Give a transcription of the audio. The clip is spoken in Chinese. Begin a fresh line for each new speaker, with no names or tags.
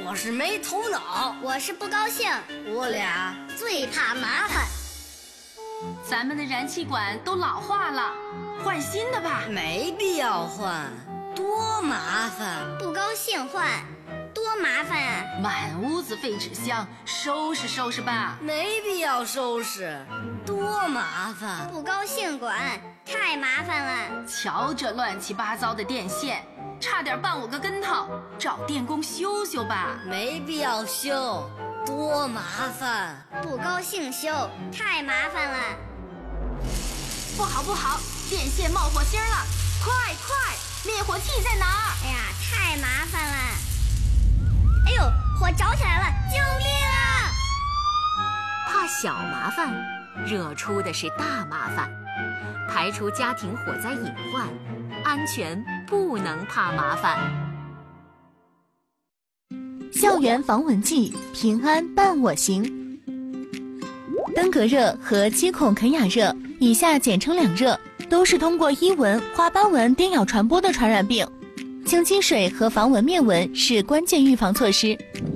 我是没头脑，
我是不高兴，
我俩
最怕麻烦。
咱们的燃气管都老化了，换新的吧。
没必要换，多麻烦。
不高兴换，多麻烦啊！
满屋子废纸箱，收拾收拾吧。
没必要收拾，多麻烦。
不高兴管，太麻烦了。
瞧这乱七八糟的电线，差点绊我个跟头，找电工修修吧。
没必要修，多麻烦。
不高兴修，太麻烦了。
不好不好，电线冒火星了，快快，灭火器在哪儿？
哎呀，太麻烦了。哎呦，火着起来了，救命啊！
怕小麻烦，惹出的是大麻烦。排除家庭火灾隐患，安全不能怕麻烦。
校园防蚊剂，平安伴我行。登革热和七孔肯雅热，以下简称两热，都是通过伊蚊、花斑蚊叮咬传播的传染病。清清水和防蚊灭蚊是关键预防措施。